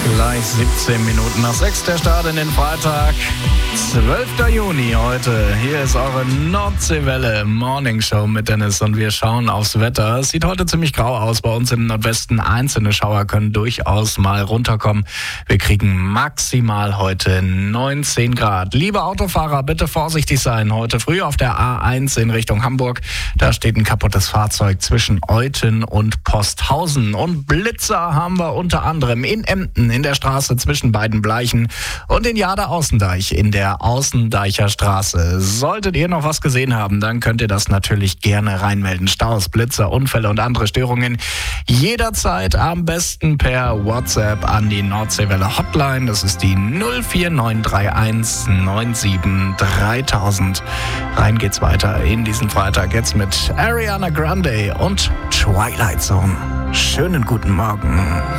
Gleich 17 Minuten nach 6, der Start in den Freitag, 12. Juni heute. Hier ist eure Nordseewelle Morning Show mit Dennis und wir schauen aufs Wetter. Es sieht heute ziemlich grau aus bei uns im Nordwesten. Einzelne Schauer können durchaus mal runterkommen. Wir kriegen maximal heute 19 Grad. Liebe Autofahrer, bitte vorsichtig sein. Heute früh auf der A1 in Richtung Hamburg. Da steht ein kaputtes Fahrzeug zwischen Euthen und Posthausen. Und Blitzer haben wir unter anderem in Emden in der Straße zwischen beiden Bleichen und in Jade-Außendeich in der Außendeicher Straße. Solltet ihr noch was gesehen haben, dann könnt ihr das natürlich gerne reinmelden. Staus, Blitzer, Unfälle und andere Störungen jederzeit am besten per WhatsApp an die Nordseewelle Hotline. Das ist die 04931 97 3000. Rein geht's weiter in diesen Freitag jetzt mit Ariana Grande und Twilight Zone. Schönen guten Morgen.